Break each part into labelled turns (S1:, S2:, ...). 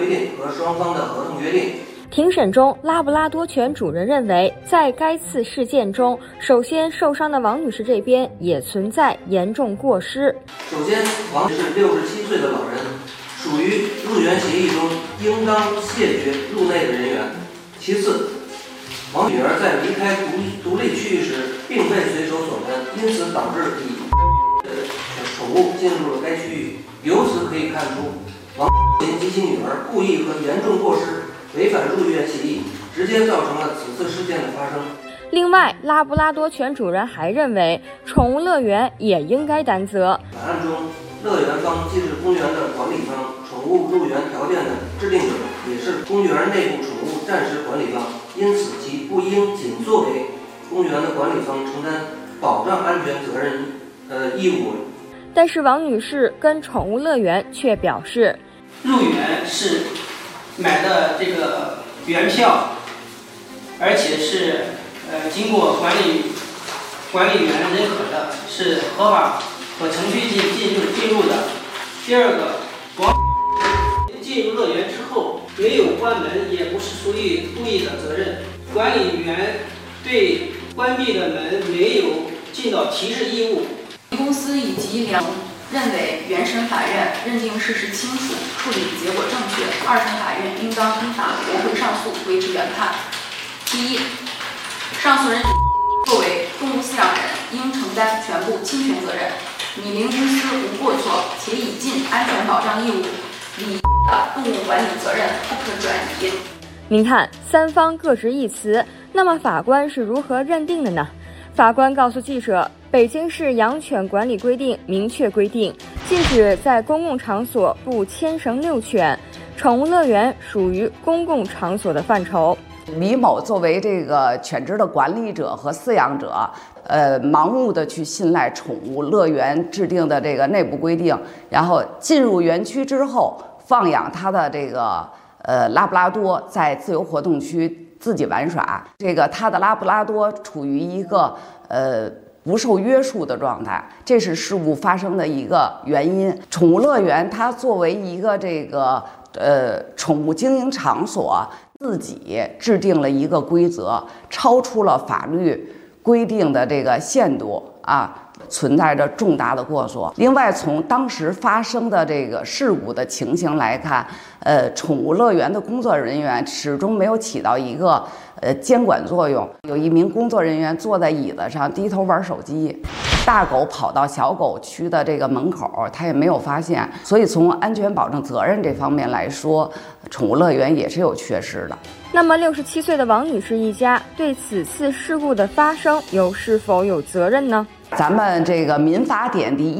S1: 定和双方的合同约定。
S2: 庭审中，拉布拉多犬主人认为，在该次事件中，首先受伤的王女士这边也存在严重过失。
S1: 首先，王女士是67岁的老人，属于入园协议中应当谢绝入内的人员。其次，王女儿在离开独立区域时并未随手锁门，因此导致宠物进入了该区域。由此可以看出，王及其女儿故意和严重过失违反入园协议，直接造成了此次事件的发生。
S2: 另外，拉布拉多犬主人还认为，宠物乐园也应该担责。
S1: 本案中，乐园方既是公园的管理方，宠物入园条件的制定者，也是公园内部宠物暂时管理方，因此其不应仅作为公园的管理方承担保障安全责任义务。
S2: 但是王女士跟宠物乐园却表示，
S3: 入园是买的这个原票，而且是经过管理员认可的，是合法和程序进入的。第二个，进入乐园之后没有关门，也不是属于故意的责任。管理员对关闭的门没有尽到提示义务。
S4: 公司以及认为原审法院认定事实清楚，处理结果正确，二审法院应当依法驳回上诉，维持原判。第一，上诉人作为动物饲养人，应承担全部侵权责任。拟零公司无过错，且已尽安全保障义务，理的动物管理责任不可转移。
S2: 您看，三方各执一词，那么法官是如何认定的呢？法官告诉记者，北京市养犬管理规定明确规定，禁止在公共场所不牵绳遛犬，宠物乐园属于公共场所的范畴。
S5: 李某作为这个犬只的管理者和饲养者，盲目的去信赖宠物乐园制定的这个内部规定，然后进入园区之后放养他的这个拉布拉多在自由活动区自己玩耍，这个他的拉布拉多处于一个不受约束的状态，这是事故发生的一个原因。宠物乐园它作为一个这个宠物经营场所，自己制定了一个规则，超出了法律规定的这个限度啊，存在着重大的过错。另外，从当时发生的这个事故的情形来看，宠物乐园的工作人员始终没有起到一个监管作用。有一名工作人员坐在椅子上低头玩手机，大狗跑到小狗区的这个门口，他也没有发现。所以从安全保证责任这方面来说，宠物乐园也是有缺失的。
S2: 那么67岁的王女士一家对此次事故的发生是否有责任呢？
S5: 咱们这个民法典第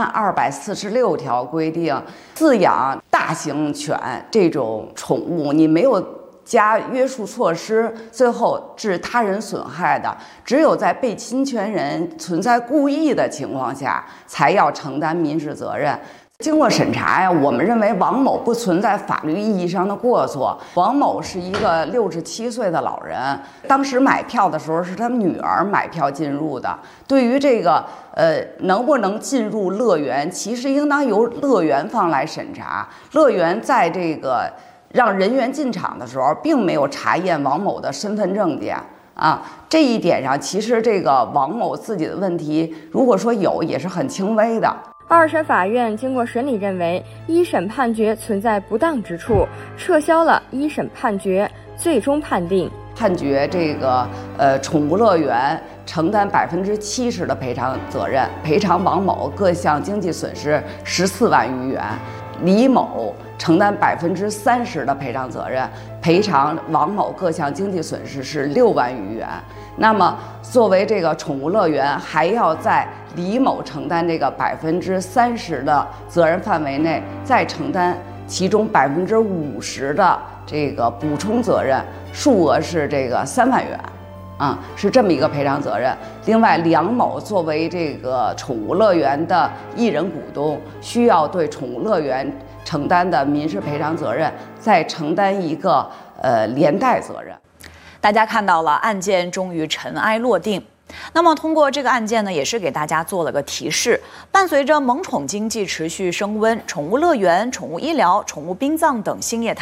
S5: 1246条规定，饲养大型犬这种宠物，你没有加约束措施，最后致他人损害的，只有在被侵权人存在故意的情况下，才要承担民事责任。经过审查呀，我们认为王某不存在法律意义上的过错。王某是一个67岁的老人，当时买票的时候是他女儿买票进入的。对于这个能不能进入乐园，其实应当由乐园方来审查。乐园在这个让人员进场的时候，并没有查验王某的身份证件啊。这一点上，其实这个王某自己的问题，如果说有，也是很轻微的。
S2: 二审法院经过审理认为，一审判决存在不当之处，撤销了一审判决，最终判决
S5: 这个宠物乐园承担70%的赔偿责任，赔偿王某各项经济损失14万余元。李某承担30%的赔偿责任，赔偿王某各项经济损失是6万余元。那么，作为这个宠物乐园，还要在李某承担这个30%的责任范围内，再承担其中50%的这个补充责任，数额是这个3万元。是这么一个赔偿责任。另外，梁某作为这个宠物乐园的一人股东，需要对宠物乐园承担的民事赔偿责任再承担一个连带责任。
S6: 大家看到了，案件终于尘埃落定。那么通过这个案件呢，也是给大家做了个提示。伴随着萌宠经济持续升温，宠物乐园、宠物医疗、宠物殡葬等兴业